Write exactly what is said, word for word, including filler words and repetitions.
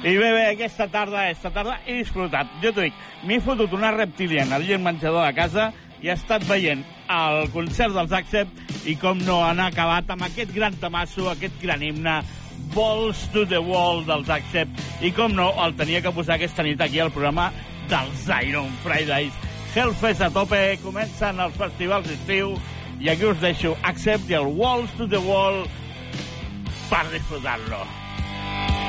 I bé, bé, aquesta tarda, aquesta tarda he disfrutat. Jo t'ho dic, m'he fotut una reptiliana al llit menjador de casa i he estat veient el concert dels Accept i com no han acabat amb aquest gran tamasso, aquest gran himne, Balls to the Wall dels Accept, i com no, el tenia que posar aquesta nit aquí al programa dels Iron Fridays. Hellfest a tope, comencen els festivals d'estiu i aquí us deixo Accept i el Walls to the Wall per disfrutar-lo.